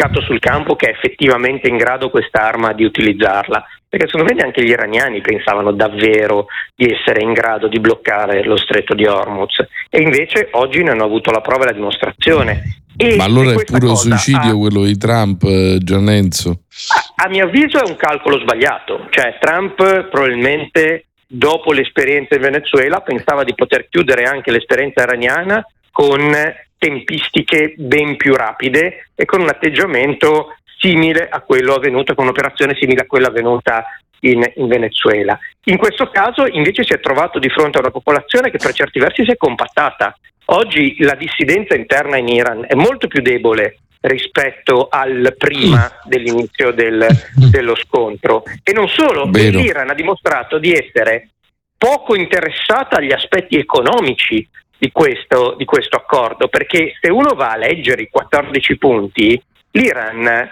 dimostrato sul campo che è effettivamente in grado quest'arma di utilizzarla, perché secondo me neanche gli iraniani pensavano davvero di essere in grado di bloccare lo stretto di Hormuz, e invece oggi ne hanno avuto la prova e la dimostrazione. Ma allora è puro suicidio quello di Trump, Giannenzo? A mio avviso è un calcolo sbagliato, cioè Trump probabilmente dopo l'esperienza in Venezuela pensava di poter chiudere anche l'esperienza iraniana con tempistiche ben più rapide e con un atteggiamento simile a quello avvenuto, con un'operazione simile a quella avvenuta in Venezuela. In questo caso invece si è trovato di fronte a una popolazione che per certi versi si è compattata. Oggi la dissidenza interna in Iran è molto più debole rispetto al prima dell'inizio dello scontro, e non solo, l'Iran ha dimostrato di essere poco interessata agli aspetti economici di questo accordo, perché se uno va a leggere i 14 punti, l'Iran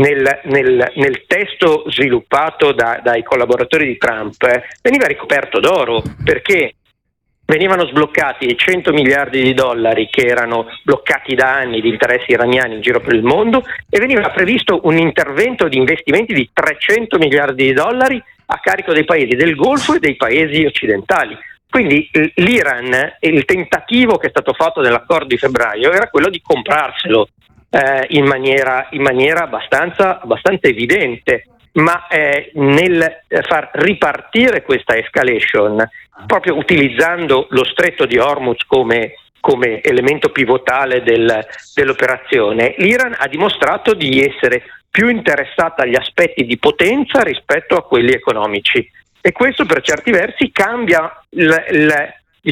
nel testo sviluppato dai collaboratori di Trump veniva ricoperto d'oro, perché venivano sbloccati 100 miliardi di dollari che erano bloccati da anni di interessi iraniani in giro per il mondo, e veniva previsto un intervento di investimenti di 300 miliardi di dollari a carico dei paesi del Golfo e dei paesi occidentali. Quindi l'Iran, il tentativo che è stato fatto nell'accordo di febbraio era quello di comprarselo in maniera abbastanza evidente, ma nel far ripartire questa escalation, proprio utilizzando lo stretto di Hormuz come elemento pivotale dell'operazione, l'Iran ha dimostrato di essere più interessata agli aspetti di potenza rispetto a quelli economici, e questo per certi versi cambia la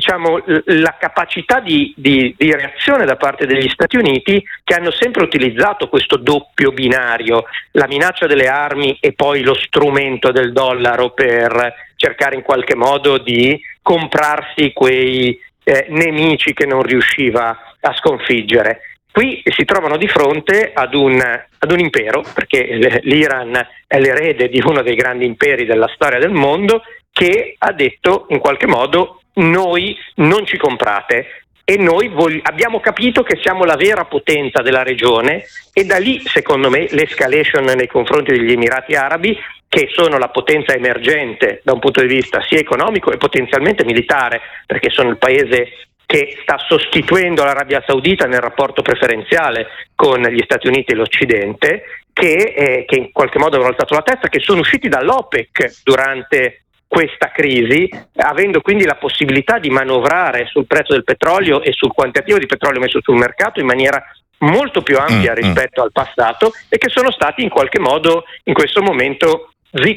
capacità di reazione da parte degli Stati Uniti, che hanno sempre utilizzato questo doppio binario, la minaccia delle armi e poi lo strumento del dollaro, per cercare in qualche modo di comprarsi quei nemici che non riusciva a sconfiggere. Qui si trovano di fronte ad un impero, perché l'Iran è l'erede di uno dei grandi imperi della storia del mondo, che ha detto in qualche modo: noi non ci comprate, e noi abbiamo capito che siamo la vera potenza della regione, e da lì secondo me l'escalation nei confronti degli Emirati Arabi, che sono la potenza emergente da un punto di vista sia economico e potenzialmente militare, perché sono il paese che sta sostituendo l'Arabia Saudita nel rapporto preferenziale con gli Stati Uniti e l'Occidente, che in qualche modo hanno alzato la testa, che sono usciti dall'OPEC durante questa crisi, avendo quindi la possibilità di manovrare sul prezzo del petrolio e sul quantitativo di petrolio messo sul mercato in maniera molto più ampia rispetto al passato, e che sono stati in qualche modo in questo momento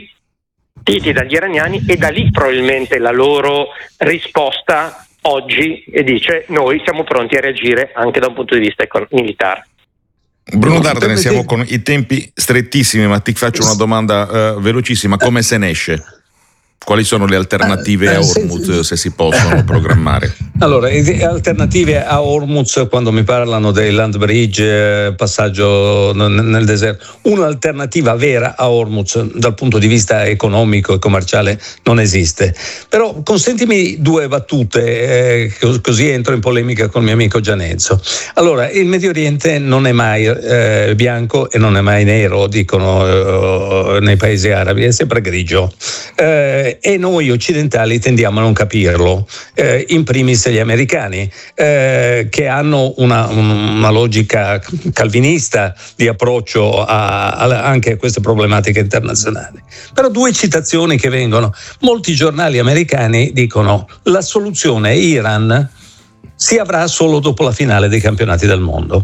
zittiti dagli iraniani, e da lì probabilmente la loro risposta oggi dice: noi siamo pronti a reagire anche da un punto di vista militare. Bruno Dardenne, siamo con i tempi strettissimi, ma ti faccio una domanda velocissima: come se ne esce? Quali sono le alternative a Hormuz, se si possono programmare? Allora, alternative a Hormuz, quando mi parlano dei land bridge, passaggio nel deserto, un'alternativa vera a Hormuz dal punto di vista economico e commerciale non esiste. Però consentimi due battute, così entro in polemica con il mio amico Giannenzo. Allora, il Medio Oriente non è mai bianco e non è mai nero, dicono nei paesi arabi, è sempre grigio. E noi occidentali tendiamo a non capirlo, in primis gli americani, che hanno una logica calvinista di approccio anche a queste problematiche internazionali. Però due citazioni che vengono: molti giornali americani dicono: la soluzione Iran si avrà solo dopo la finale dei campionati del mondo.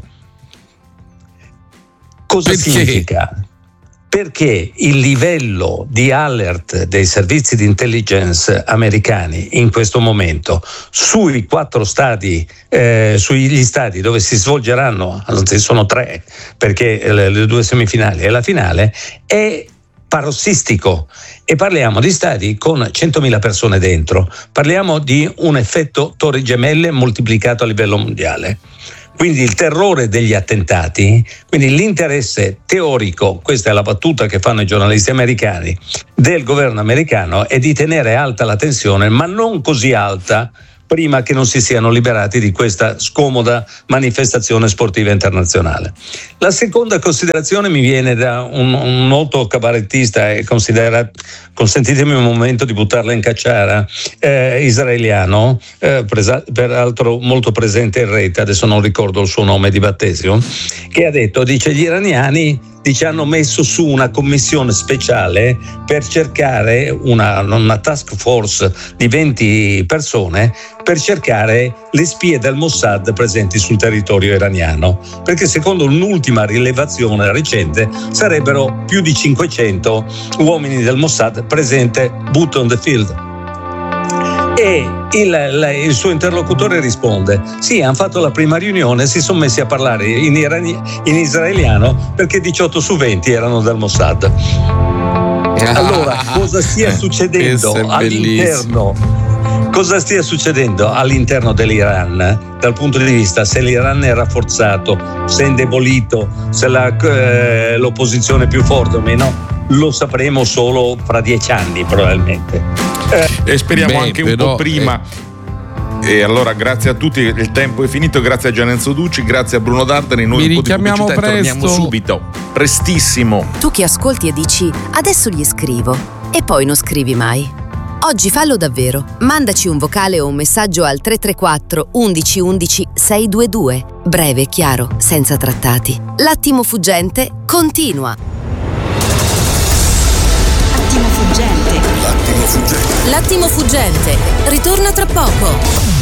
Cosa significa? Perché il livello di alert dei servizi di intelligence americani in questo momento sui 4 stadi, sugli stadi dove si svolgeranno, anzi sono 3, perché le 2 semifinali e la finale, è parossistico, e parliamo di stadi con 100.000 persone dentro, parliamo di un effetto Torri Gemelle moltiplicato a livello mondiale. Quindi il terrore degli attentati, quindi l'interesse teorico, questa è la battuta che fanno i giornalisti americani, del governo americano, è di tenere alta la tensione, ma non così alta prima che non si siano liberati di questa scomoda manifestazione sportiva internazionale. La seconda considerazione mi viene da un noto cabarettista e consentitemi un momento di buttarla in cacciara, israeliano, peraltro molto presente in rete, adesso non ricordo il suo nome di battesimo, che ha detto, gli iraniani hanno messo su una commissione speciale per cercare una task force di 20 persone per cercare le spie del Mossad presenti sul territorio iraniano, perché secondo un'ultima rilevazione recente sarebbero più di 500 uomini del Mossad presenti boot on the field. E il suo interlocutore risponde: sì, hanno fatto la prima riunione, si sono messi a parlare in israeliano perché 18 su 20 erano del Mossad. Allora, cosa stia succedendo all'interno dell'Iran dal punto di vista se l'Iran è rafforzato, se è indebolito, se l'opposizione è più forte o meno, lo sapremo solo fra 10 anni probabilmente. E speriamo anche un po' prima. E allora grazie a tutti, il tempo è finito, grazie a Gianenzo Ducci, grazie a Bruno Dardani, noi un po' di pubblicità e torniamo subito, prestissimo. Tu che ascolti e dici adesso gli scrivo e poi non scrivi mai. Oggi fallo davvero, mandaci un vocale o un messaggio al 334 11 11 622, breve e chiaro, senza trattati. L'attimo fuggente continua. L'attimo fuggente ritorna tra poco.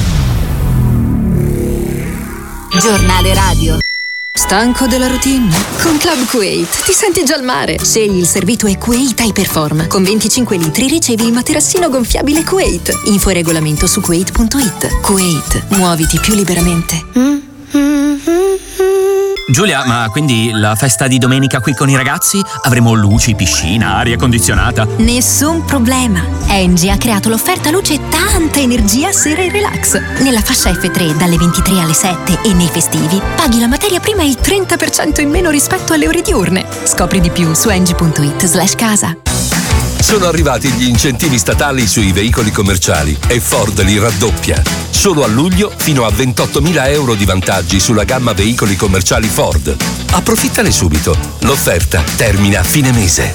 Giornale radio. Stanco della routine? Con Club Kuwait ti senti già al mare. Scegli il servito Kuwait Hyperform. Con 25 litri ricevi il materassino gonfiabile Kuwait. Info e regolamento su kuwait.it. Kuwait, muoviti più liberamente. Giulia, ma quindi la festa di domenica qui con i ragazzi? Avremo luci, piscina, aria condizionata? Nessun problema. Engie ha creato l'offerta luce e tanta energia sera e relax. Nella fascia F3 dalle 23 alle 7 e nei festivi paghi la materia prima il 30% in meno rispetto alle ore diurne. Scopri di più su engie.it/casa. Sono arrivati gli incentivi statali sui veicoli commerciali e Ford li raddoppia. Solo a luglio fino a 28.000 euro di vantaggi sulla gamma veicoli commerciali Ford. Approfittane subito. L'offerta termina a fine mese.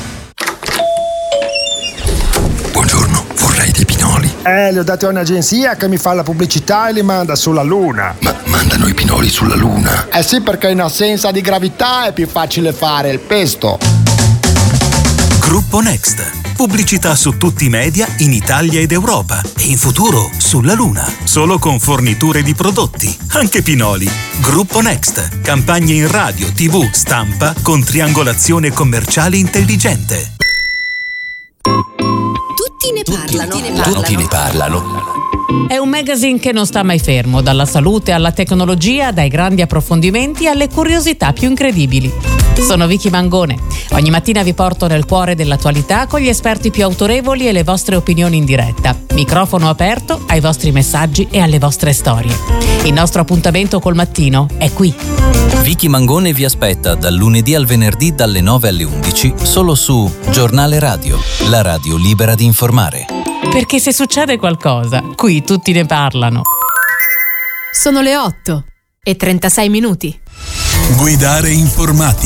Buongiorno, vorrei dei pinoli. Li ho dati a un'agenzia che mi fa la pubblicità e li manda sulla Luna. Ma mandano i pinoli sulla Luna? Eh sì, perché in assenza di gravità è più facile fare il pesto. Gruppo Next. Pubblicità su tutti i media in Italia ed Europa e in futuro sulla Luna. Solo con forniture di prodotti, anche pinoli. Gruppo Next. Campagne in radio, TV, stampa con triangolazione commerciale intelligente. Tutti ne parlano. È un magazine che non sta mai fermo, dalla salute alla tecnologia, dai grandi approfondimenti alle curiosità più incredibili. Sono Vicky Mangone. Ogni mattina vi porto nel cuore dell'attualità con gli esperti più autorevoli e le vostre opinioni in diretta. Microfono aperto ai vostri messaggi e alle vostre storie. Il nostro appuntamento col mattino è qui. Vicky Mangone vi aspetta dal lunedì al venerdì dalle 9 alle 11 solo su Giornale Radio, la radio libera di informare. Perché se succede qualcosa, qui tutti ne parlano. Sono le 8:36. Guidare informati.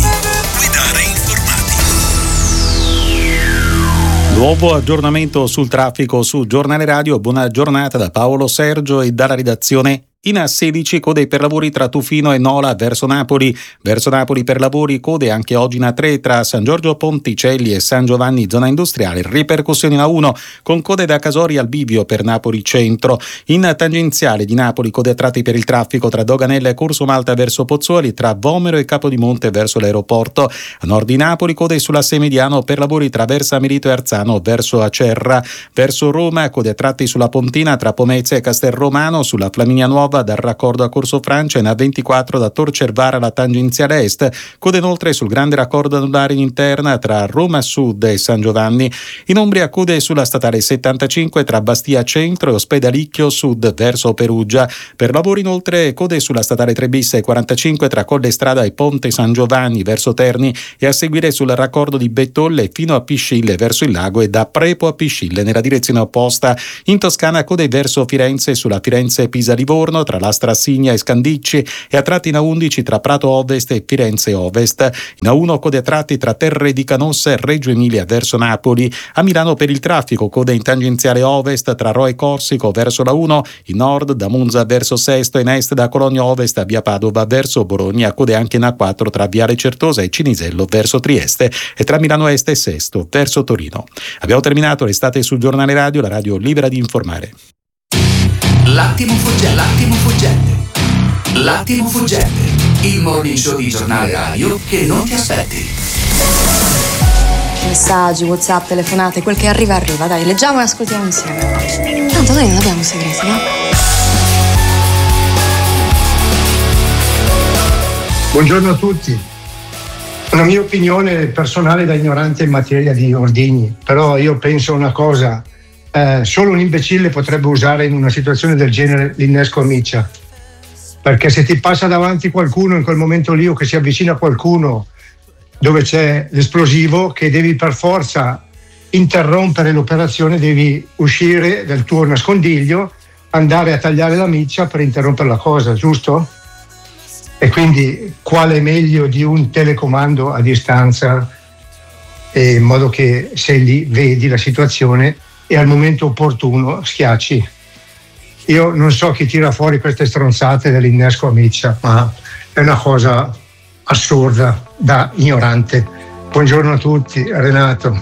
Nuovo aggiornamento sul traffico su Giornale Radio. Buona giornata da Paolo Sergio e dalla redazione. In A16 code per lavori tra Tufino e Nola verso Napoli per lavori, code anche oggi in A3 tra San Giorgio Ponticelli e San Giovanni zona industriale, ripercussioni in A1 con code da Casori al Bivio per Napoli centro. In tangenziale di Napoli code a tratti per il traffico tra Doganella e Corso Malta verso Pozzuoli, tra Vomero e Capodimonte verso l'aeroporto. A nord di Napoli code sull'asse mediano per lavori tra Versa Merito e Arzano verso Acerra. Verso Roma code a tratti sulla Pontina tra Pomezia e Castelromano, sulla Flaminia Nuova Genova dal raccordo a Corso Francia, in A24 da Tor Cervara alla tangenziale est, code inoltre sul grande raccordo anulare in interna tra Roma Sud e San Giovanni. In Umbria code sulla statale 75 tra Bastia Centro e Ospedalicchio Sud verso Perugia. Per lavori inoltre code sulla statale 3 bis e 45 tra Colle Strada e Ponte San Giovanni verso Terni, e a seguire sul raccordo di Bettolle fino a Piscille verso il lago e da Prepo a Piscille nella direzione opposta. In Toscana code verso Firenze sulla Firenze-Pisa-Livorno tra la Strassigna e Scandicci, e a tratti in A11 tra Prato Ovest e Firenze Ovest. In A1 code a tratti tra Terre di Canossa e Reggio Emilia verso Napoli. A Milano per il traffico code in tangenziale ovest tra Rho e Corsico verso la 1, in nord da Monza verso Sesto, in est da Cologno Ovest a via Padova verso Bologna, code anche in A4 tra Viale Certosa e Cinisello verso Trieste e tra Milano Est e Sesto verso Torino. Abbiamo terminato, restate sul Giornale Radio, la radio libera di informare. L'attimo fuggente, il morning show di Giornale Radio che non ti aspetti. Messaggi, WhatsApp, telefonate, quel che arriva, dai, leggiamo e ascoltiamo insieme. Tanto noi non abbiamo segreti, no? Buongiorno a tutti. Una mia opinione personale da ignorante in materia di ordigni, però io penso una cosa, solo un imbecille potrebbe usare in una situazione del genere l'innesco a miccia, perché se ti passa davanti qualcuno in quel momento lì o che si avvicina a qualcuno dove c'è l'esplosivo, che devi per forza interrompere l'operazione, devi uscire dal tuo nascondiglio, andare a tagliare la miccia per interrompere la cosa, giusto? E quindi quale meglio di un telecomando a distanza, in modo che se lì vedi la situazione e al momento opportuno schiacci. Io non so chi tira fuori queste stronzate dell'innesco a miccia, ma è una cosa assurda da ignorante. Buongiorno a tutti, Renato.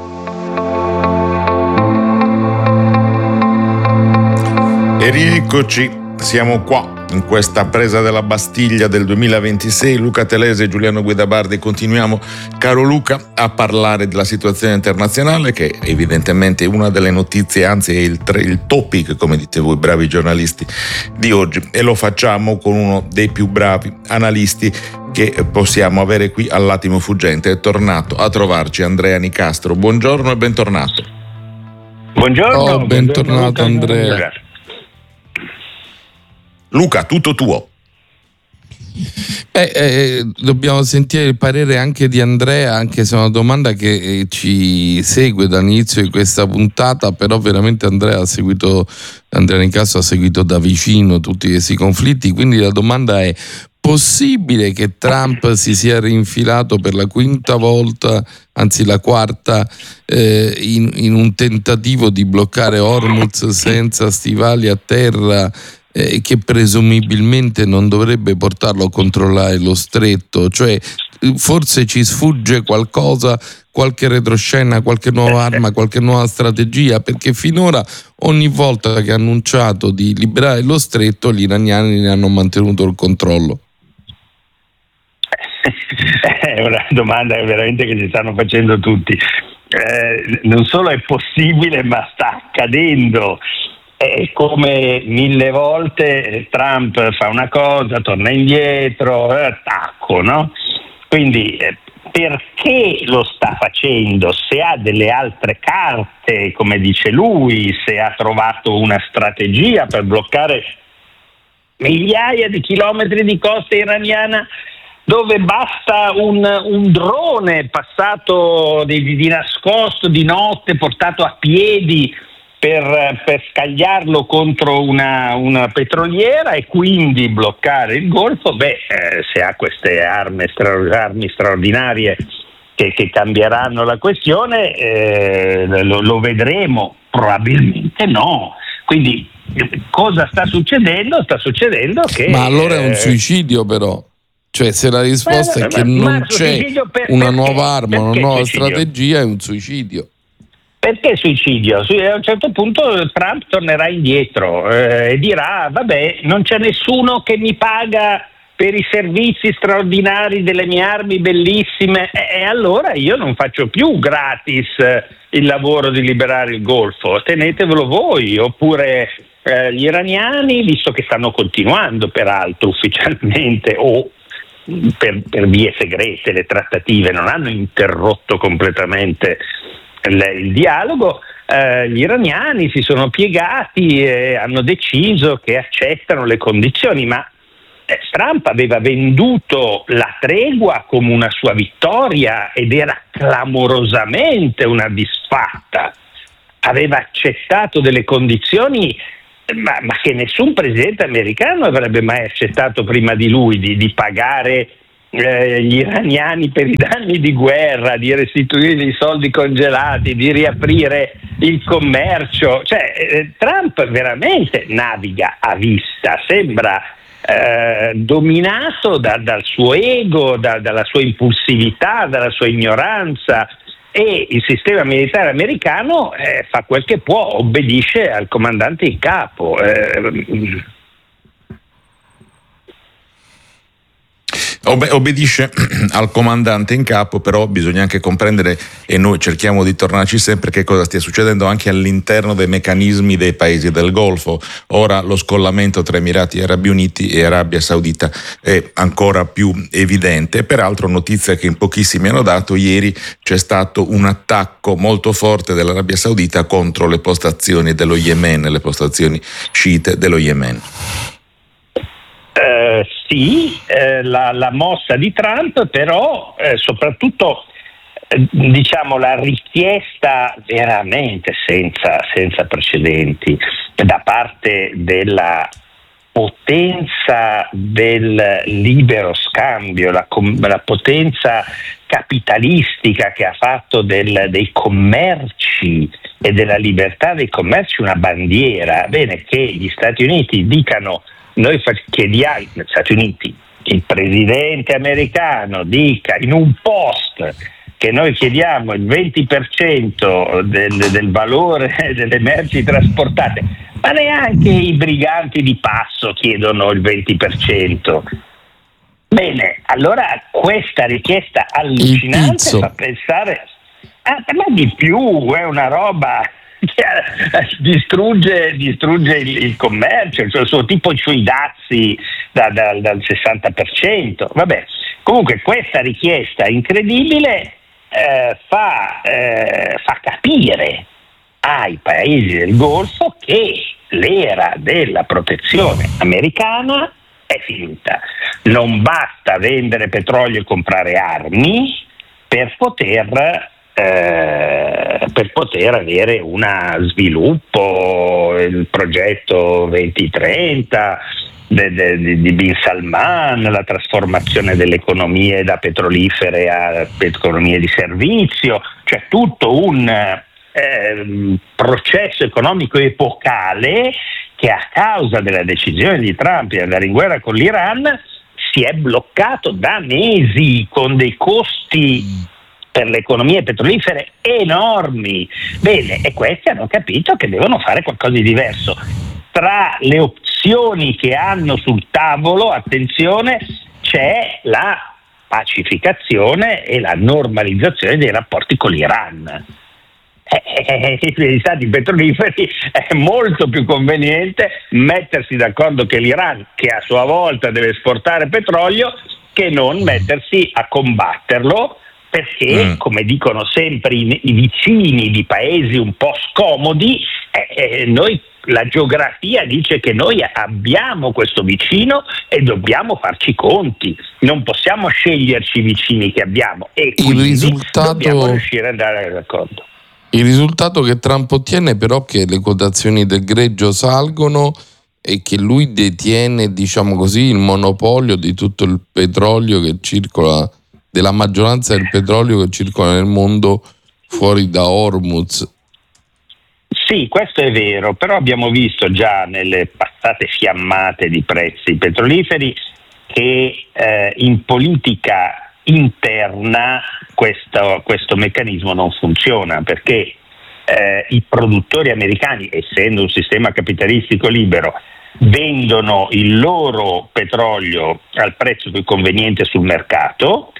E rieccoci, siamo qua in questa presa della Bastiglia del 2026. Luca Telese e Giuliano Guidabardi continuiamo, caro Luca, a parlare della situazione internazionale, che è evidentemente una delle notizie, anzi è il topic, come dite voi bravi giornalisti, di oggi, e lo facciamo con uno dei più bravi analisti che possiamo avere qui all'Attimo Fuggente. È tornato a trovarci Andrea Nicastro. Buongiorno e bentornato. Buongiorno. Bentornato Andrea. Luca, tutto tuo. Dobbiamo sentire il parere anche di Andrea, anche se è una domanda che ci segue dall'inizio di questa puntata, però veramente Andrea Nicastro ha seguito da vicino tutti questi conflitti, quindi la domanda è: possibile che Trump si sia rinfilato per la quinta volta, anzi la quarta, in un tentativo di bloccare Hormuz senza stivali a terra, che presumibilmente non dovrebbe portarlo a controllare lo stretto? Cioè, forse ci sfugge qualcosa, qualche retroscena, qualche nuova arma, qualche nuova strategia, perché finora ogni volta che ha annunciato di liberare lo stretto gli iraniani ne hanno mantenuto il controllo. È una domanda veramente che si stanno facendo tutti. Non solo è possibile, ma sta accadendo. Come 1000 volte Trump fa una cosa, torna indietro, attacco, no? Quindi perché lo sta facendo? Se ha delle altre carte, come dice lui, se ha trovato una strategia per bloccare migliaia di chilometri di costa iraniana, dove basta un drone passato di nascosto di notte, portato a piedi per scagliarlo contro una petroliera e quindi bloccare il Golfo. Se ha queste armi straordinarie che cambieranno la questione, lo vedremo, probabilmente no. Quindi cosa sta succedendo? Sta succedendo che... Ma allora è un suicidio, però. Cioè, se la risposta è che non c'è una nuova arma, una nuova strategia, è un suicidio. Perché suicidio? A un certo punto Trump tornerà indietro e dirà: vabbè, non c'è nessuno che mi paga per i servizi straordinari delle mie armi bellissime, e allora io non faccio più gratis il lavoro di liberare il Golfo, tenetevelo voi. Oppure Gli iraniani, visto che stanno continuando peraltro ufficialmente o per vie segrete le trattative, non hanno interrotto completamente il dialogo, gli iraniani si sono piegati e hanno deciso che accettano le condizioni, ma Trump aveva venduto la tregua come una sua vittoria ed era clamorosamente una disfatta. Aveva accettato delle condizioni ma che nessun presidente americano avrebbe mai accettato prima di lui, di pagare gli iraniani per i danni di guerra, di restituire i soldi congelati, di riaprire il commercio. Trump veramente naviga a vista, sembra dominato dal suo ego, dalla sua impulsività, dalla sua ignoranza, e il sistema militare americano fa quel che può, obbedisce al comandante in capo. Obbedisce al comandante in capo, però bisogna anche comprendere, e noi cerchiamo di tornarci sempre, che cosa stia succedendo anche all'interno dei meccanismi dei paesi del Golfo. Ora lo scollamento tra Emirati Arabi Uniti e Arabia Saudita è ancora più evidente. Peraltro, notizia che in pochissimi hanno dato, ieri c'è stato un attacco molto forte dell'Arabia Saudita contro le postazioni dello Yemen, le postazioni sciite dello Yemen. Sì, la mossa di Trump, però soprattutto diciamo la richiesta veramente senza precedenti da parte della potenza del libero scambio, la potenza capitalistica che ha fatto dei commerci e della libertà dei commerci una bandiera. Bene, che gli Stati Uniti dicano, noi chiediamo, negli Stati Uniti, il presidente americano dica in un post che noi chiediamo il 20% del valore delle merci trasportate, ma neanche i briganti di passo chiedono il 20%. Bene, allora questa richiesta allucinante fa pensare, ma di più, è una roba che distrugge il commercio, tipo sui dazi dal 60%. Vabbè, comunque questa richiesta incredibile fa capire ai paesi del Golfo che l'era della protezione americana è finita. Non basta vendere petrolio e comprare armi per poter avere una sviluppo, il progetto 2030 di Bin Salman, la trasformazione delle economie da petrolifere a economie di servizio, cioè tutto un processo economico epocale che a causa della decisione di Trump di andare in guerra con l'Iran si è bloccato da mesi, con dei costi per le economie petrolifere enormi. Bene, e questi hanno capito che devono fare qualcosa di diverso. Tra le opzioni che hanno sul tavolo, attenzione, c'è la pacificazione e la normalizzazione dei rapporti con l'Iran. Gli stati petroliferi è molto più conveniente mettersi d'accordo che l'Iran, che a sua volta deve esportare petrolio, che non mettersi a combatterlo, perché come dicono sempre i vicini di paesi un po' scomodi, noi, la geografia dice che noi abbiamo questo vicino e dobbiamo farci conti, non possiamo sceglierci i vicini che abbiamo, e quindi dobbiamo riuscire ad andare d'accordo. Il risultato che Trump ottiene però è che le quotazioni del greggio salgono e che lui detiene, diciamo così, il monopolio di tutto il petrolio che circola, della maggioranza del petrolio che circola nel mondo fuori da Hormuz. Sì, questo è vero, però abbiamo visto già nelle passate fiammate di prezzi petroliferi che in politica interna questo meccanismo non funziona, perché i produttori americani, essendo un sistema capitalistico libero, vendono il loro petrolio al prezzo più conveniente sul mercato,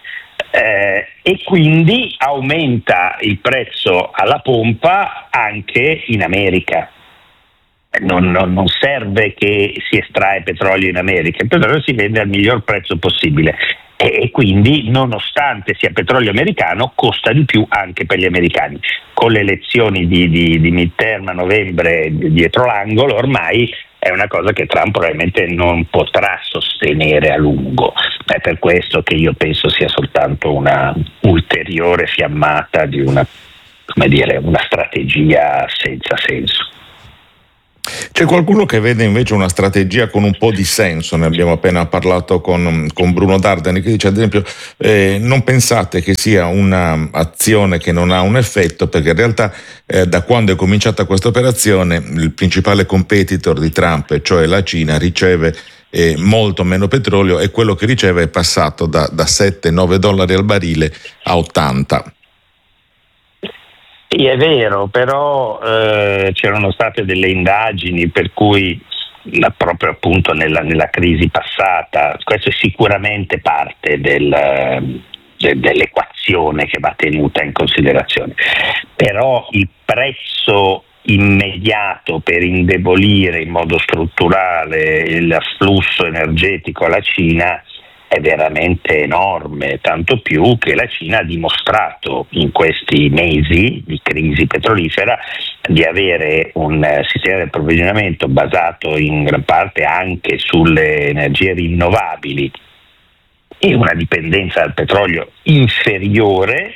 e quindi aumenta il prezzo alla pompa anche in America. non serve che si estrae petrolio in America, il petrolio si vende al miglior prezzo possibile e quindi, nonostante sia petrolio americano, costa di più anche per gli americani. Con le elezioni di midterm a novembre dietro l'angolo, ormai è una cosa che Trump probabilmente non potrà sostenere a lungo. È per questo che io penso sia soltanto una ulteriore fiammata di una strategia senza senso. C'è qualcuno che vede invece una strategia con un po' di senso, ne abbiamo appena parlato con Bruno Dardani, che dice ad esempio non pensate che sia un'azione che non ha un effetto, perché in realtà da quando è cominciata questa operazione il principale competitor di Trump, cioè la Cina, riceve molto meno petrolio e quello che riceve è passato da $7-9 al barile a 80. Sì, è vero, però c'erano state delle indagini per cui proprio appunto nella crisi passata, questo è sicuramente parte dell'equazione che va tenuta in considerazione, però il prezzo immediato per indebolire in modo strutturale il flusso energetico alla Cina è veramente enorme, tanto più che la Cina ha dimostrato in questi mesi di crisi petrolifera di avere un sistema di approvvigionamento basato in gran parte anche sulle energie rinnovabili e una dipendenza dal petrolio inferiore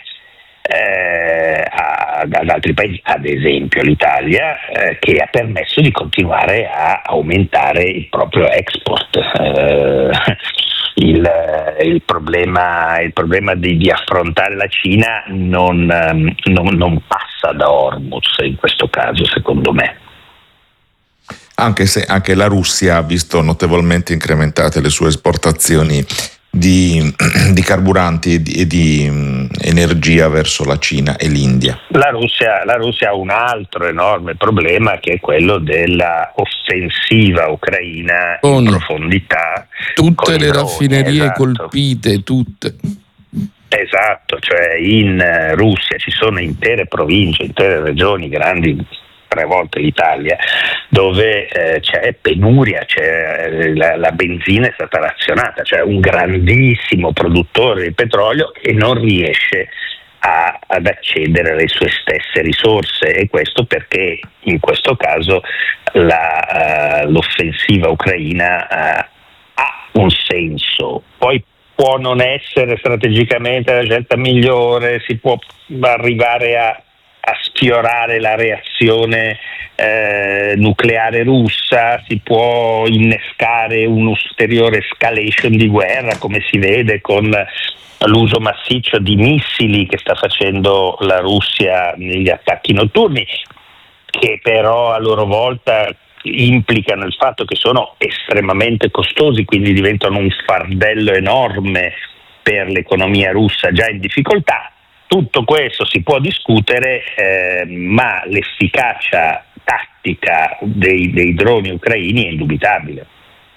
ad altri paesi, ad esempio l'Italia, che ha permesso di continuare a aumentare il proprio export. Il problema di affrontare la Cina non passa da Hormuz in questo caso, secondo me. Anche se anche la Russia ha visto notevolmente incrementate le sue esportazioni di carburanti e di energia verso la Cina e l'India. La Russia ha un altro enorme problema, che è quello della offensiva ucraina in profondità. Tutte le raffinerie colpite, tutte. Esatto, cioè in Russia ci sono intere province, intere regioni grandi 3 volte l'Italia, dove c'è penuria, la benzina è stata razionata, cioè un grandissimo produttore di petrolio che non riesce ad accedere alle sue stesse risorse, e questo perché in questo caso l'offensiva ucraina ha un senso. Poi può non essere strategicamente la scelta migliore, si può arrivare a sfiorare la reazione nucleare russa, si può innescare un'ulteriore escalation di guerra, come si vede con l'uso massiccio di missili che sta facendo la Russia negli attacchi notturni, che però a loro volta implicano il fatto che sono estremamente costosi, quindi diventano un fardello enorme per l'economia russa già in difficoltà. Tutto questo si può discutere, ma l'efficacia tattica dei droni ucraini è indubitabile.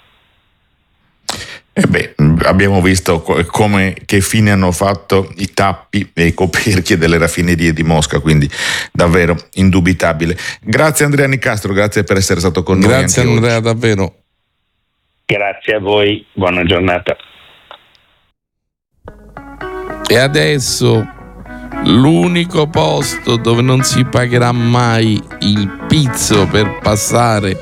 Abbiamo visto che fine hanno fatto i tappi e i coperchi delle raffinerie di Mosca, quindi davvero indubitabile. Grazie Andrea Nicastro, grazie per essere stato con noi. Grazie Andrea, oggi. Davvero. Grazie a voi, buona giornata. E adesso l'unico posto dove non si pagherà mai il pizzo per passare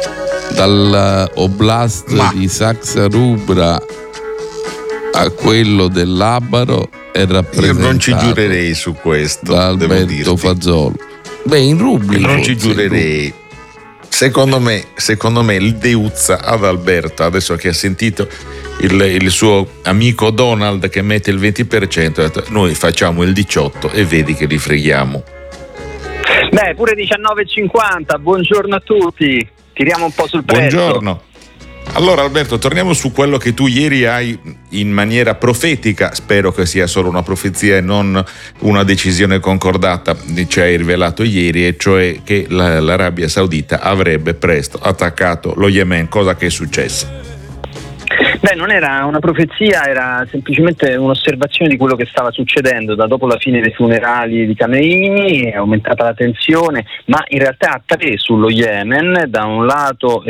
dall'oblast di Saxa-Rubra a quello del Labaro è rappresentato. Io non ci giurerei su questo, da Alberto Fazzolo. In rubli non ci giurerei. Secondo me il Deuzza ad Alberto, adesso che ha sentito il suo amico Donald che mette il 20%, ha detto, noi facciamo il 18% e vedi che li freghiamo. Pure 19,50. Buongiorno a tutti. Tiriamo un po' sul prezzo. Buongiorno. Allora Alberto, torniamo su quello che tu ieri hai in maniera profetica, spero che sia solo una profezia e non una decisione concordata, ci hai rivelato ieri, e cioè che l'Arabia Saudita avrebbe presto attaccato lo Yemen, cosa che è successa. Beh, non era una profezia, era semplicemente un'osservazione di quello che stava succedendo. Da dopo la fine dei funerali di Khamenei è aumentata la tensione, ma in realtà a tre sullo Yemen. Da un lato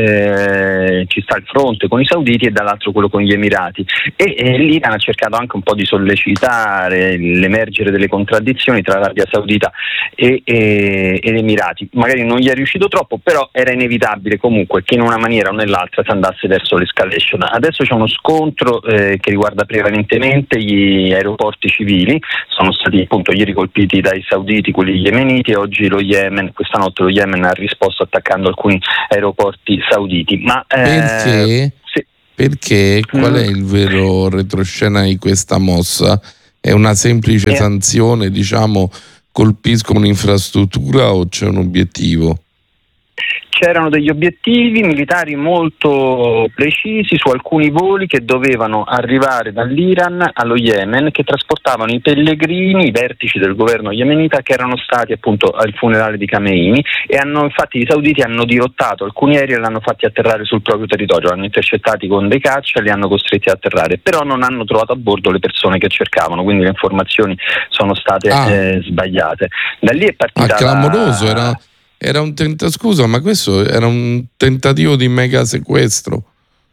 ci sta il fronte con i sauditi e dall'altro quello con gli Emirati, e l'Iran ha cercato anche un po' di sollecitare l'emergere delle contraddizioni tra Arabia Saudita ed Emirati. Magari non gli è riuscito troppo, però era inevitabile comunque che in una maniera o nell'altra si andasse verso l'escalation. Adesso c'è uno scontro che riguarda prevalentemente gli aeroporti civili. Sono stati appunto ieri colpiti dai sauditi quelli yemeniti, e oggi questa notte lo Yemen ha risposto attaccando alcuni aeroporti sauditi. Ma perché? Sì. Perché? Qual è il vero retroscena di questa mossa? È una semplice sanzione, diciamo, colpiscono un'infrastruttura, o c'è un obiettivo? C'erano degli obiettivi militari molto precisi su alcuni voli che dovevano arrivare dall'Iran allo Yemen, che trasportavano i pellegrini, i vertici del governo yemenita che erano stati appunto al funerale di Khamenei, e infatti i sauditi hanno dirottato alcuni aerei e li hanno fatti atterrare sul proprio territorio, li hanno intercettati con dei caccia e li hanno costretti ad atterrare, però non hanno trovato a bordo le persone che cercavano, quindi le informazioni sono state sbagliate. Da lì è partita clamoroso, era un scusa, ma questo era un tentativo di mega sequestro.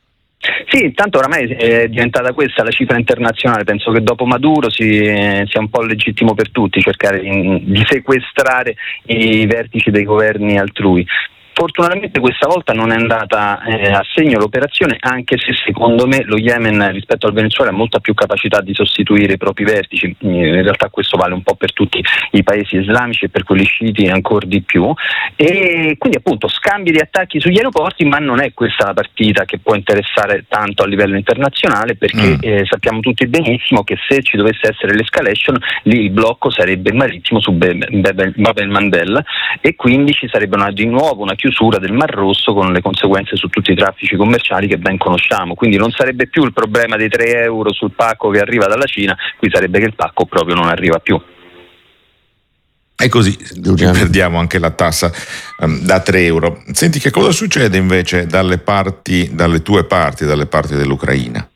Sì, tanto oramai è diventata questa la cifra internazionale. Penso che dopo Maduro sia un po' legittimo per tutti cercare di sequestrare i vertici dei governi altrui. Fortunatamente questa volta non è andata a segno l'operazione, anche se secondo me lo Yemen rispetto al Venezuela ha molta più capacità di sostituire i propri vertici. In realtà questo vale un po' per tutti i paesi islamici e per quelli sciiti ancora di più, e quindi appunto scambi di attacchi sugli aeroporti, ma non è questa la partita che può interessare tanto a livello internazionale, perché sappiamo tutti benissimo che se ci dovesse essere l'escalation, lì il blocco sarebbe marittimo su Bab el-Mandeb, e quindi ci sarebbe di nuovo una chiusura del Mar Rosso, con le conseguenze su tutti i traffici commerciali che ben conosciamo. Quindi non sarebbe più il problema dei 3 euro sul pacco che arriva dalla Cina, qui sarebbe che il pacco proprio non arriva più. E così perdiamo anche la tassa da 3 euro. Senti, che cosa succede invece dalle tue parti dell'Ucraina?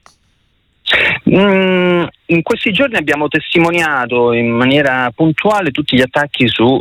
In questi giorni abbiamo testimoniato in maniera puntuale tutti gli attacchi su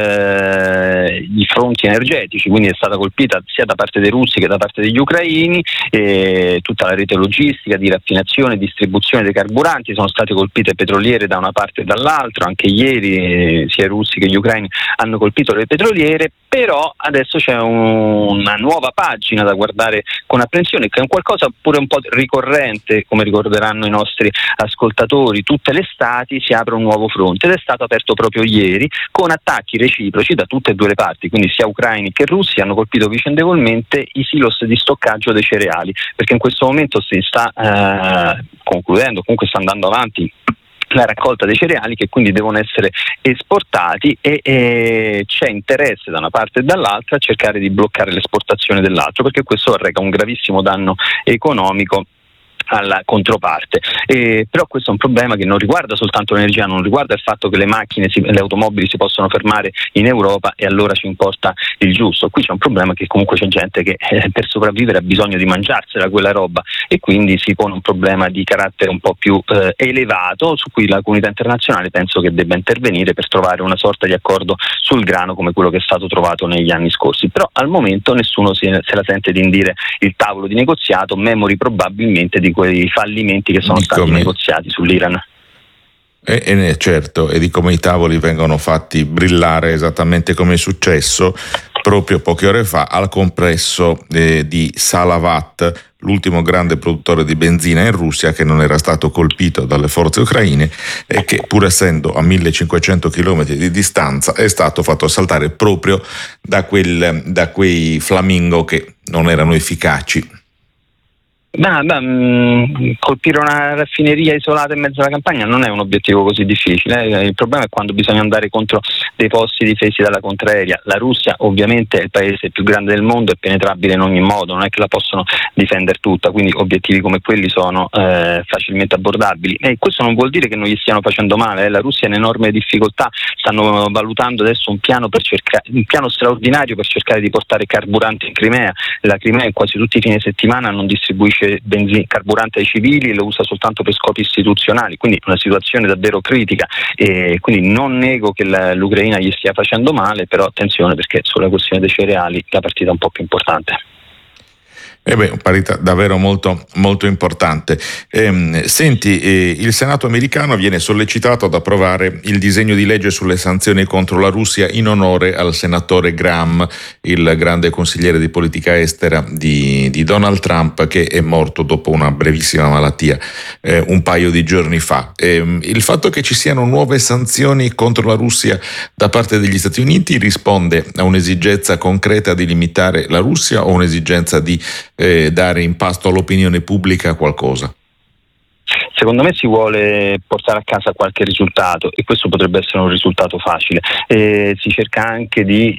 i fronti energetici, quindi è stata colpita sia da parte dei russi che da parte degli ucraini tutta la rete logistica di raffinazione e distribuzione dei carburanti. Sono state colpite petroliere da una parte e dall'altra, anche ieri sia i russi che gli ucraini hanno colpito le petroliere, però adesso c'è una nuova pagina da guardare con apprensione, che è un qualcosa pure un po' ricorrente, come ricorderanno i nostri ascoltatori. Tutte le estati si apre un nuovo fronte, ed è stato aperto proprio ieri, con attacchi reciproci da tutte e due le parti, quindi sia ucraini che russi hanno colpito vicendevolmente i silos di stoccaggio dei cereali, perché in questo momento si sta concludendo, comunque sta andando avanti la raccolta dei cereali, che quindi devono essere esportati, e c'è interesse da una parte e dall'altra a cercare di bloccare l'esportazione dell'altro, perché questo arreca un gravissimo danno economico alla controparte. Però questo è un problema che non riguarda soltanto l'energia, non riguarda il fatto che le macchine, le automobili si possono fermare in Europa e allora ci importa il giusto. Qui c'è un problema che comunque c'è gente che per sopravvivere ha bisogno di mangiarsela quella roba, e quindi si pone un problema di carattere un po' più elevato, su cui la comunità internazionale penso che debba intervenire per trovare una sorta di accordo sul grano come quello che è stato trovato negli anni scorsi. Però al momento nessuno se la sente di indire il tavolo di negoziato, memori probabilmente di quei fallimenti che sono stati negoziati sull'Iran. Certo, e di come i tavoli vengono fatti brillare, esattamente come è successo proprio poche ore fa al compresso di Salavat, l'ultimo grande produttore di benzina in Russia, che non era stato colpito dalle forze ucraine e che, pur essendo a 1500 km di distanza, è stato fatto saltare proprio da quei flamingo che non erano efficaci. Colpire una raffineria isolata in mezzo alla campagna non è un obiettivo così difficile. Il problema è quando bisogna andare contro dei posti difesi dalla contraerea. La Russia ovviamente è il paese più grande del mondo, è penetrabile in ogni modo, non è che la possono difendere tutta, quindi obiettivi come quelli sono facilmente abbordabili, e questo non vuol dire che non gli stiano facendo male. La Russia è in enorme difficoltà, stanno valutando adesso un piano straordinario per cercare di portare carburante in Crimea. La Crimea in quasi tutti i fine settimana non distribuisce fornisce carburante ai civili, lo usa soltanto per scopi istituzionali, quindi una situazione davvero critica, e quindi non nego che l'Ucraina gli stia facendo male, però attenzione, perché sulla questione dei cereali la partita è un po' più importante. Parità davvero molto, molto importante. Senti, il Senato americano viene sollecitato ad approvare il disegno di legge sulle sanzioni contro la Russia in onore al senatore Graham, il grande consigliere di politica estera di Donald Trump, che è morto dopo una brevissima malattia un paio di giorni fa. Il fatto che ci siano nuove sanzioni contro la Russia da parte degli Stati Uniti risponde a un'esigenza concreta di limitare la Russia o un'esigenza di dare in pasto all'opinione pubblica qualcosa? Secondo me si vuole portare a casa qualche risultato, e questo potrebbe essere un risultato facile. Si cerca anche di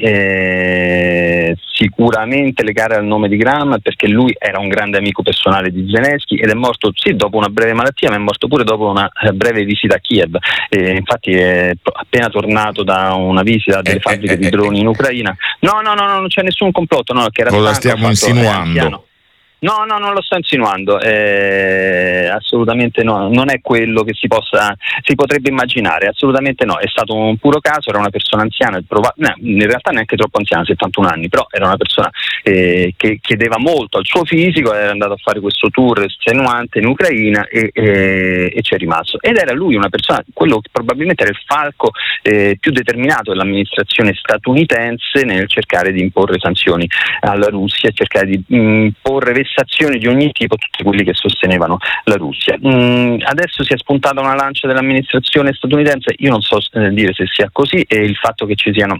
sicuramente legare al nome di Graham, perché lui era un grande amico personale di Zelensky ed è morto sì dopo una breve malattia, ma è morto pure dopo una breve visita a Kiev. Infatti è appena tornato da una visita delle fabbriche di droni in Ucraina. No, non c'è nessun complotto. No, che era cosa stiamo insinuando? No, non lo sto insinuando, assolutamente no, non è quello che si potrebbe immaginare, assolutamente no, è stato un puro caso, era una persona anziana, in realtà neanche troppo anziana, 71 anni, però era una persona che chiedeva molto al suo fisico, era andato a fare questo tour estenuante in Ucraina e c'è rimasto, ed era lui una persona, quello che probabilmente era il falco più determinato dell'amministrazione statunitense nel cercare di imporre sanzioni alla Russia, cercare di imporre vessazioni di ogni tipo a tutti quelli che sostenevano la Russia. Adesso si è spuntata una lancia dell'amministrazione statunitense, io non so dire se sia così, e il fatto che ci siano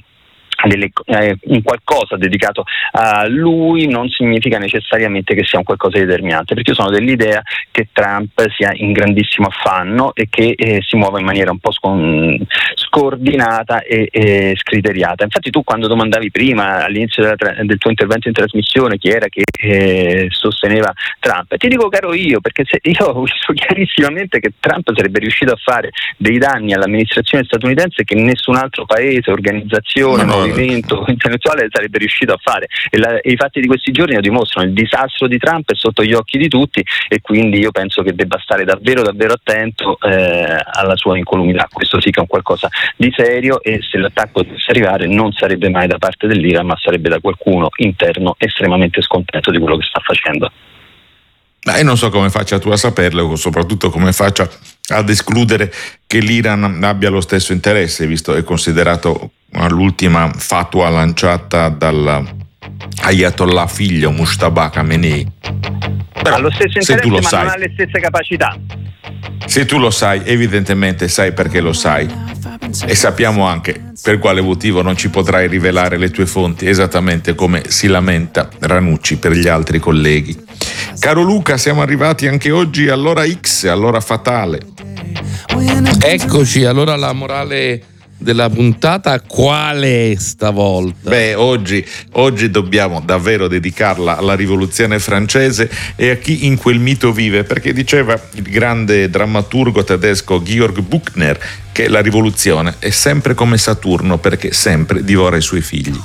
un qualcosa dedicato a lui non significa necessariamente che sia un qualcosa di determinante, perché io sono dell'idea che Trump sia in grandissimo affanno e che si muova in maniera un po' scordinata e scriteriata. Infatti tu, quando domandavi prima all'inizio del tuo intervento in trasmissione chi era che sosteneva Trump, ti dico caro io, perché io ho visto chiarissimamente che Trump sarebbe riuscito a fare dei danni all'amministrazione statunitense che nessun altro paese, organizzazione, movimento intellettuale sarebbe riuscito a fare, e i fatti di questi giorni lo dimostrano. Il disastro di Trump è sotto gli occhi di tutti, e quindi io penso che debba stare davvero attento alla sua incolumità. Questo sì che è un qualcosa di serio, e se l'attacco dovesse arrivare non sarebbe mai da parte dell'Iran, ma sarebbe da qualcuno interno estremamente scontento di quello che sta facendo. E non so come faccia tu a saperlo, soprattutto come faccia ad escludere che l'Iran abbia lo stesso interesse, visto e considerato l'ultima fatwa lanciata dal Ayatollah figlio Mujtaba Khamenei. Ha lo stesso interesse, ma non ha le stesse capacità. Se tu lo sai, evidentemente sai perché lo sai, e sappiamo anche per quale motivo non ci potrai rivelare le tue fonti, esattamente come si lamenta Ranucci per gli altri colleghi. Caro Luca, siamo arrivati anche oggi all'ora X, all'ora fatale. Eccoci, allora la morale della puntata quale è stavolta? Oggi dobbiamo davvero dedicarla alla rivoluzione francese e a chi in quel mito vive, perché diceva il grande drammaturgo tedesco Georg Büchner che la rivoluzione è sempre come Saturno, perché sempre divora i suoi figli.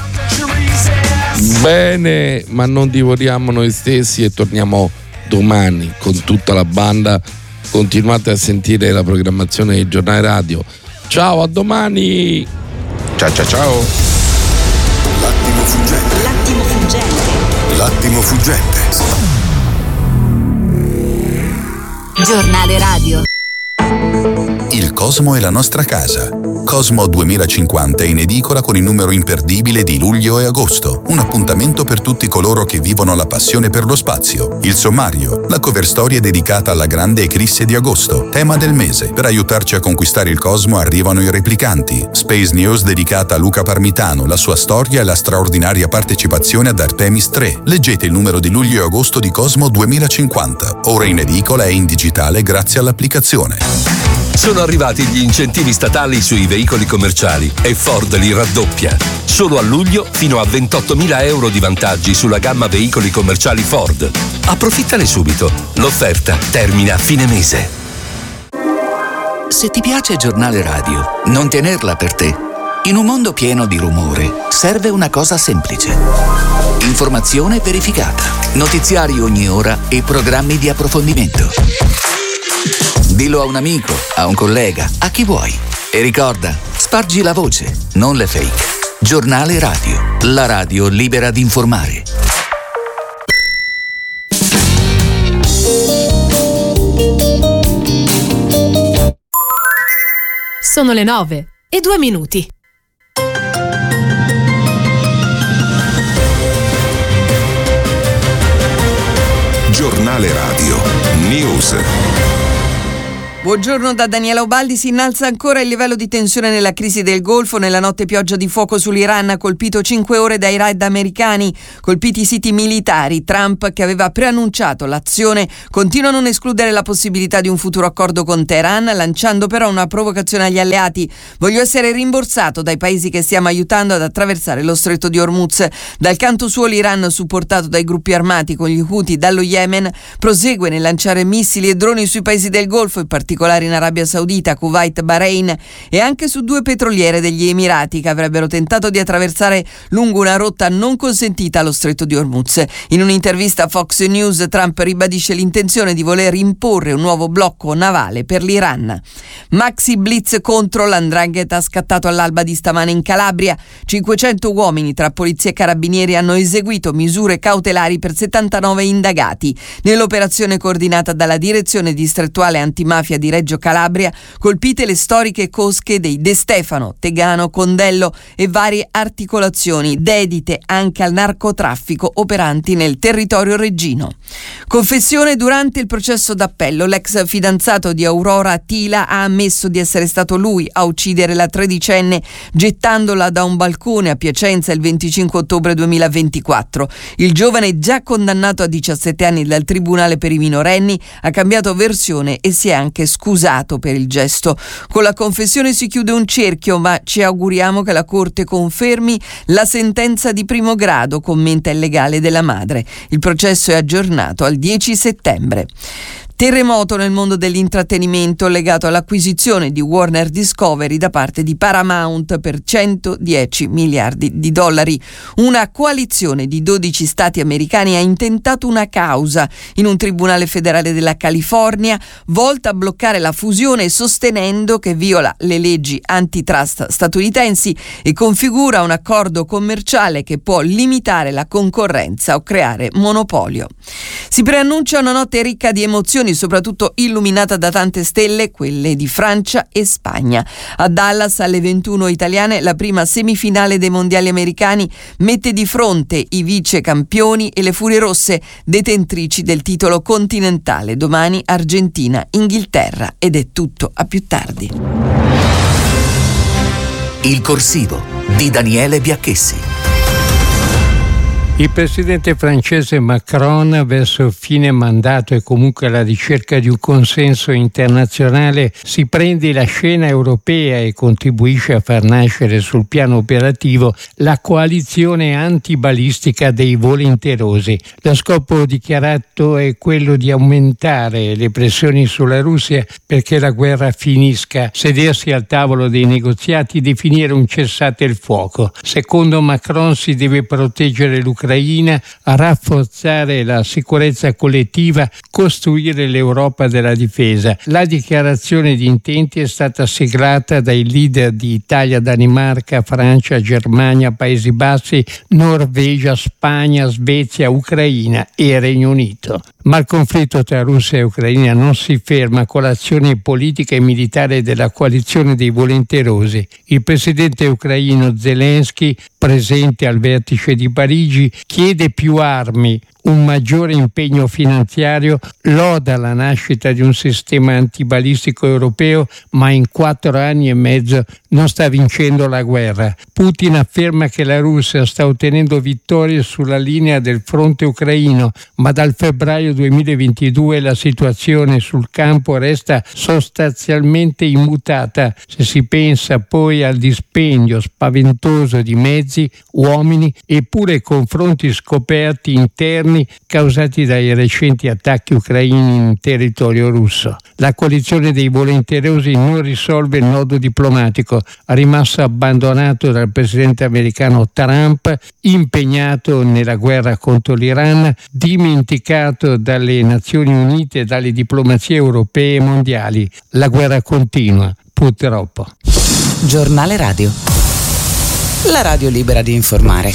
Bene, ma non divoriamo noi stessi e torniamo domani con tutta la banda. Continuate a sentire la programmazione di Giornale Radio. Ciao, a domani. Ciao. L'attimo fuggente. Giornale Radio. Il cosmo è la nostra casa. Cosmo 2050 è in edicola con il numero imperdibile di luglio e agosto. Un appuntamento per tutti coloro che vivono la passione per lo spazio. Il sommario, la cover storia dedicata alla grande eclisse di agosto, tema del mese. Per aiutarci a conquistare il cosmo arrivano i replicanti. Space News dedicata a Luca Parmitano, la sua storia e la straordinaria partecipazione ad Artemis 3. Leggete il numero di luglio e agosto di Cosmo 2050. Ora in edicola e in digitale grazie all'applicazione. Sono arrivati gli incentivi statali sui veicoli commerciali e Ford li raddoppia. Solo a luglio fino a 28.000 euro di vantaggi sulla gamma veicoli commerciali Ford. Approfittane subito. L'offerta termina a fine mese. Se ti piace Giornale Radio, non tenerla per te. In un mondo pieno di rumore, serve una cosa semplice. Informazione verificata, notiziari ogni ora e programmi di approfondimento. Dillo a un amico, a un collega, a chi vuoi. E ricorda, spargi la voce, non le fake. Giornale Radio, la radio libera di informare. Sono le 9:02. Giornale Radio News. Buongiorno da Daniela Ubaldi. Si innalza ancora il livello di tensione nella crisi del Golfo. Nella notte pioggia di fuoco sull'Iran, colpito 5 ore dai raid americani, colpiti siti militari. Trump, che aveva preannunciato l'azione, continua a non escludere la possibilità di un futuro accordo con Teheran, lanciando però una provocazione agli alleati. Voglio essere rimborsato dai paesi che stiamo aiutando ad attraversare lo stretto di Hormuz. Dal canto suo l'Iran, supportato dai gruppi armati con gli Houthi dallo Yemen, prosegue nel lanciare missili e droni sui paesi del Golfo, in particolare in Arabia Saudita, Kuwait, Bahrain e anche su 2 petroliere degli Emirati che avrebbero tentato di attraversare lungo una rotta non consentita allo stretto di Hormuz. In un'intervista a Fox News, Trump ribadisce l'intenzione di voler imporre un nuovo blocco navale per l'Iran. Maxi blitz contro l''ndrangheta scattato all'alba di stamane in Calabria. 500 uomini tra polizia e carabinieri hanno eseguito misure cautelari per 79 indagati. Nell'operazione coordinata dalla Direzione Distrettuale Antimafia di Reggio Calabria, colpite le storiche cosche dei De Stefano, Tegano, Condello e varie articolazioni dedite anche al narcotraffico operanti nel territorio reggino. Confessione durante il processo d'appello. L'ex fidanzato di Aurora Tila ha ammesso di essere stato lui a uccidere la tredicenne gettandola da un balcone a Piacenza il 25 ottobre 2024. Il giovane, già condannato a 17 anni dal Tribunale per i minorenni, ha cambiato versione e si è anche scusato per il gesto. Con la confessione si chiude un cerchio, ma ci auguriamo che la Corte confermi la sentenza di primo grado, commenta il legale della madre. Il processo è aggiornato al 10 settembre. Terremoto nel mondo dell'intrattenimento legato all'acquisizione di Warner Discovery da parte di Paramount per 110 miliardi di dollari. Una coalizione di 12 stati americani ha intentato una causa in un tribunale federale della California volta a bloccare la fusione, sostenendo che viola le leggi antitrust statunitensi e configura un accordo commerciale che può limitare la concorrenza o creare monopolio. Si preannuncia una notte ricca di emozioni, soprattutto illuminata da tante stelle, quelle di Francia e Spagna. A Dallas, alle 21 italiane, la prima semifinale dei mondiali americani mette di fronte i vice campioni e le Furie Rosse, detentrici del titolo continentale. Domani Argentina, Inghilterra, ed è tutto a più tardi. Il corsivo di Daniele Biacchessi. Il presidente francese Macron, verso fine mandato e comunque alla ricerca di un consenso internazionale, si prende la scena europea e contribuisce a far nascere sul piano operativo la coalizione antibalistica dei volenterosi. Lo scopo dichiarato è quello di aumentare le pressioni sulla Russia perché la guerra finisca, sedersi al tavolo dei negoziati, definire un cessate il fuoco. Secondo Macron si deve proteggere l'Ucraina, a rafforzare la sicurezza collettiva, costruire l'Europa della difesa. La dichiarazione di intenti è stata siglata dai leader di Italia, Danimarca, Francia, Germania, Paesi Bassi, Norvegia, Spagna, Svezia, Ucraina e Regno Unito. Ma il conflitto tra Russia e Ucraina non si ferma con l'azione politica e militare della coalizione dei volenterosi. Il presidente ucraino Zelensky, presente al vertice di Parigi, chiede più armi, un maggiore impegno finanziario, loda la nascita di un sistema antibalistico europeo, ma in 4 anni e mezzo non sta vincendo la guerra. Putin afferma che la Russia sta ottenendo vittorie sulla linea del fronte ucraino, ma dal febbraio 2022 la situazione sul campo resta sostanzialmente immutata, se si pensa poi al dispendio spaventoso di mezzi, uomini e pure confronti scoperti interni interni causati dai recenti attacchi ucraini in territorio russo. La coalizione dei volenterosi non risolve il nodo diplomatico, rimasto abbandonato dal presidente americano Trump, impegnato nella guerra contro l'Iran, dimenticato dalle Nazioni Unite e dalle diplomazie europee e mondiali. La guerra continua, purtroppo. Giornale Radio. La radio libera di informare.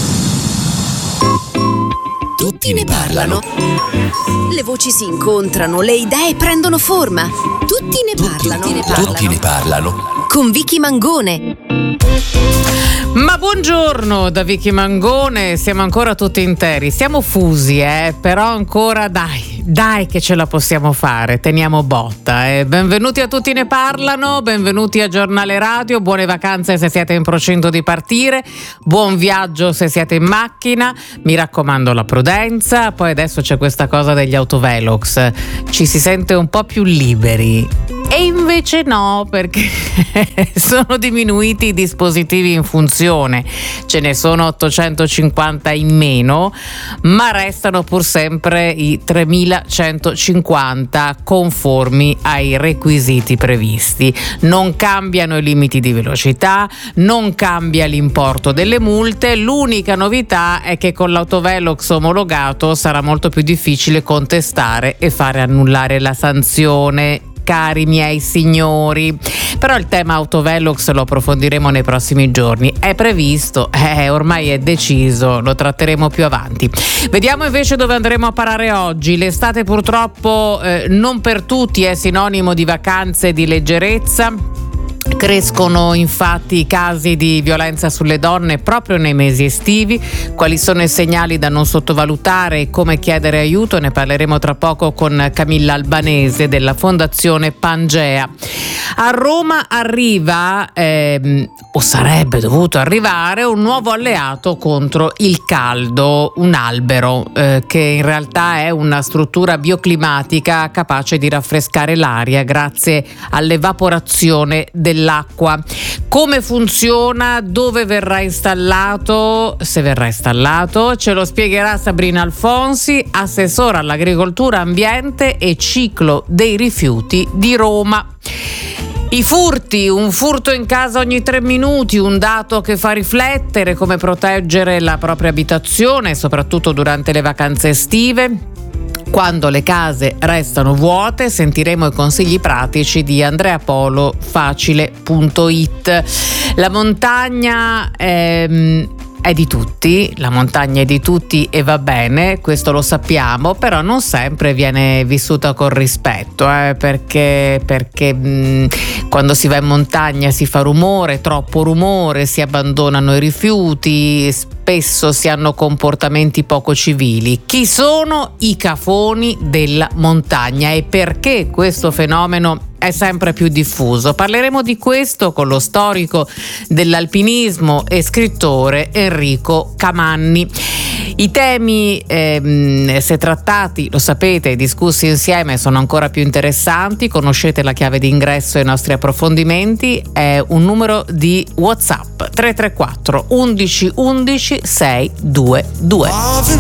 Tutti ne parlano. Le voci si incontrano, le idee prendono forma. Tutti ne parlano. Con Vicky Mangone. Ma buongiorno da Vicky Mangone, siamo ancora tutti interi, siamo fusi, però ancora dai che ce la possiamo fare, teniamo botta. Benvenuti a Tutti ne parlano, benvenuti a Giornale Radio, buone vacanze se siete in procinto di partire, buon viaggio se siete in macchina, mi raccomando la prudenza, poi adesso c'è questa cosa degli autovelox, ci si sente un po' più liberi. E invece no, perché sono diminuiti i dispositivi in funzione, ce ne sono 850 in meno, ma restano pur sempre i 3150 conformi ai requisiti previsti. Non cambiano i limiti di velocità, non cambia l'importo delle multe, l'unica novità è che con l'autovelox omologato sarà molto più difficile contestare e fare annullare la sanzione. Cari miei signori, però il tema autovelox lo approfondiremo nei prossimi giorni, è previsto, ormai è deciso, lo tratteremo più avanti. Vediamo invece dove andremo a parare oggi. L'estate purtroppo non per tutti è sinonimo di vacanze e di leggerezza. Crescono infatti i casi di violenza sulle donne proprio nei mesi estivi. Quali sono i segnali da non sottovalutare e come chiedere aiuto? Ne parleremo tra poco con Camilla Albanese della Fondazione Pangea. A Roma arriva, o sarebbe dovuto arrivare, un nuovo alleato contro il caldo, un albero che in realtà è una struttura bioclimatica capace di raffrescare l'aria grazie all'evaporazione dell'acqua. Come funziona? Dove verrà installato? Se verrà installato, ce lo spiegherà Sabrina Alfonsi, assessora all'agricoltura, ambiente e ciclo dei rifiuti di Roma. I furti, un furto in casa ogni 3 minuti, un dato che fa riflettere come proteggere la propria abitazione, soprattutto durante le vacanze estive. Quando le case restano vuote, sentiremo i consigli pratici di Andrea Polo, facile.it. La montagna è di tutti, la montagna è di tutti e va bene, questo lo sappiamo, però non sempre viene vissuta con rispetto, perché quando si va in montagna si fa rumore, troppo rumore, si abbandonano i rifiuti, spesso si hanno comportamenti poco civili. Chi sono i cafoni della montagna e perché questo fenomeno è sempre più diffuso? Parleremo di questo con lo storico dell'alpinismo e scrittore Enrico Camanni. I temi, se trattati, lo sapete, discussi insieme, sono ancora più interessanti. Conoscete la chiave d'ingresso ai nostri approfondimenti, è un numero di WhatsApp 334 11 11 622.